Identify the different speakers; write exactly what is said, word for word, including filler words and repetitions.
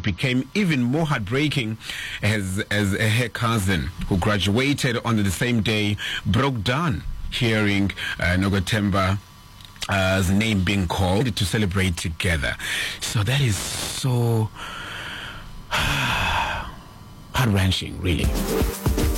Speaker 1: became even more heartbreaking as, as her cousin, who graduated on the same day, broke down hearing uh, Nogothemba Uh, the name being called to celebrate together. So that is so heart-wrenching, really.